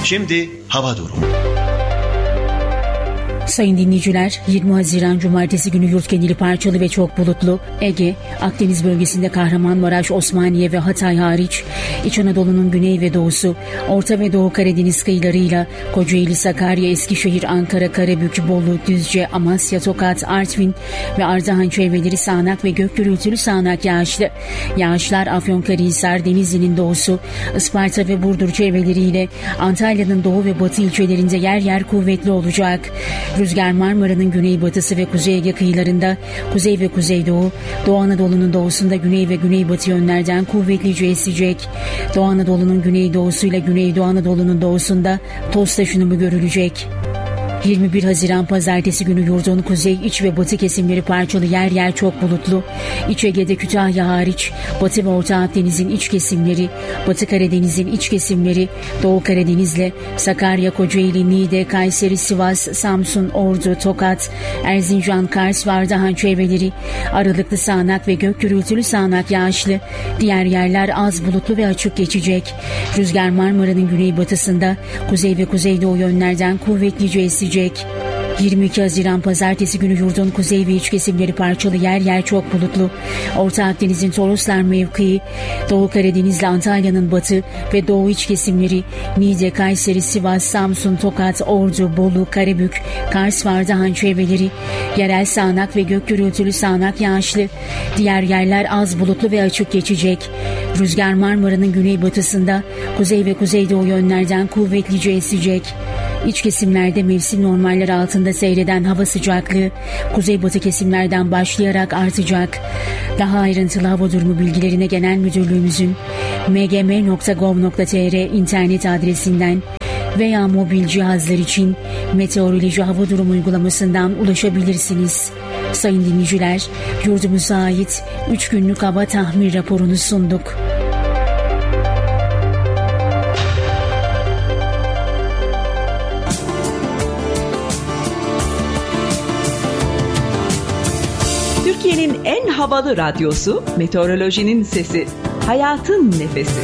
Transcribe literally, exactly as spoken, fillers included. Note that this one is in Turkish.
Şimdi hava durumu. Sayın dinleyiciler, yirmi Haziran Cumartesi günü yurt geneli parçalı ve çok bulutlu. Ege, Akdeniz bölgesinde Kahramanmaraş, Osmaniye ve Hatay hariç, İç Anadolu'nun güney ve doğusu, Orta ve Doğu Karadeniz kıyılarıyla Kocaeli, Sakarya, Eskişehir, Ankara, Karabük, Bolu, Düzce, Amasya, Tokat, Artvin ve Ardahan çevreleri sağanak ve gök gürültülü sağanak yağışlı. Yağışlar Afyonkarahisar, Denizli'nin doğusu, Isparta ve Burdur çevreleriyle Antalya'nın doğu ve batı ilçelerinde yer yer kuvvetli olacak. Rüzgar Marmara'nın güneybatısı ve Kuzey Ege kıyılarında, kuzey ve kuzeydoğu, Doğu Anadolu'nun doğusunda güney ve güneybatı yönlerden kuvvetlice esecek. Doğu Anadolu'nun güneydoğusuyla Güneydoğu Anadolu'nun doğusunda toz taşınımı görülecek. yirmi bir Haziran Pazartesi günü yurdun kuzey, iç ve batı kesimleri parçalı yer yer çok bulutlu. İç Ege'de Kütahya hariç, Batı ve Orta Akdeniz'in iç kesimleri, Batı Karadeniz'in iç kesimleri, Doğu Karadeniz'le Sakarya, Kocaeli, Niğde, Kayseri, Sivas, Samsun, Ordu, Tokat, Erzincan, Kars ve Ardahan çevreleri, aralıklı sağanak ve gök gürültülü sağanak yağışlı. Diğer yerler az bulutlu ve açık geçecek. Rüzgar Marmara'nın güneybatısında, kuzey ve kuzeydoğu yönlerden kuvvetlice esecek. yirmi iki Haziran Pazartesi günü yurdun kuzey ve iç kesimleri parçalı yer yer çok bulutlu. Orta Akdeniz'in Toroslar mevkii, Doğu Karadeniz'le Antalya'nın batı ve doğu iç kesimleri, Niğde, Kayseri, Sivas, Samsun, Tokat, Ordu, Bolu, Karabük, Kars ve Ardahan çevreleri, yerel sağanak ve gök gürültülü sağanak yağışlı. Diğer yerler az bulutlu ve açık geçecek. Rüzgar Marmara'nın güneybatısında, kuzey ve kuzeydoğu yönlerden kuvvetlice esecek. İç kesimlerde mevsim normaller altında seyreden hava sıcaklığı kuzeybatı kesimlerden başlayarak artacak. Daha ayrıntılı hava durumu bilgilerine Genel Müdürlüğümüzün m g m nokta gov nokta t r internet adresinden veya mobil cihazlar için meteoroloji hava durumu uygulamasından ulaşabilirsiniz. Sayın dinleyiciler, yurdumuza ait üç günlük hava tahmin raporunu sunduk. Türkiye'nin en havalı radyosu, meteorolojinin sesi, hayatın nefesi.